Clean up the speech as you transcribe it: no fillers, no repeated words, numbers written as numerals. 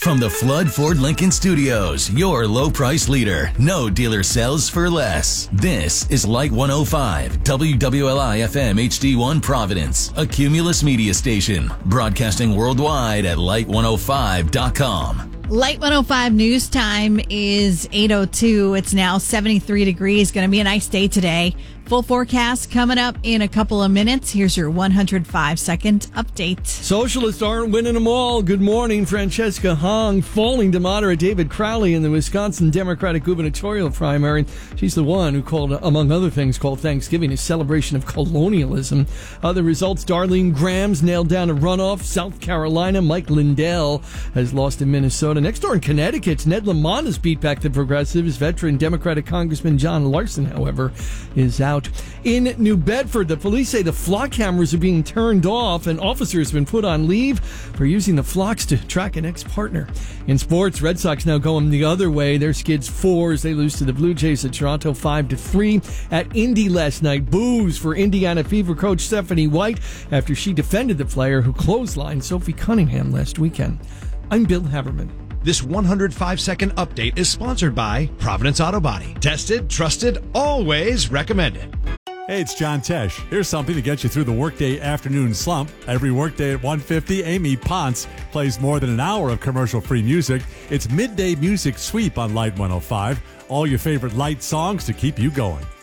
From the Flood Ford Lincoln Studios, your low price leader. No dealer sells for less. This is Light 105, WWLI FM HD1 Providence, a Cumulus media station, broadcasting worldwide at light105.com. Light 105 news time is 8:02. It's now 73 degrees. Going to be a nice day today. Full forecast coming up in a couple of minutes. Here's your 105-second update. Socialists aren't winning them all. Good morning. Francesca Hong falling to moderate David Crowley in the Wisconsin Democratic gubernatorial primary. She's the one who called, among other things, called Thanksgiving a celebration of colonialism. Other results, Darlene Graham's nailed down a runoff. South Carolina, Mike Lindell has lost in Minnesota. Next door in Connecticut, Ned Lamont has beat back the progressives. Veteran Democratic Congressman John Larson, however, is out. In New Bedford, the police say the flock cameras are being turned off and officers have been put on leave for using the flocks to track an ex-partner. In sports, Red Sox now going the other way. Their Skids 4 as they lose to the Blue Jays at Toronto 5-3. At Indy last night, boos for Indiana Fever coach Stephanie White after she defended the player who clotheslined Sophie Cunningham last weekend. I'm Bill Haberman. This 105-second update is sponsored by Providence Auto Body. Tested, trusted, always recommended. Hey, it's John Tesh. Here's something to get you through the workday afternoon slump. Every workday at 1:50, Amy Ponce plays more than an hour of commercial-free music. It's Midday Music Sweep on Light 105. All your favorite light songs to keep you going.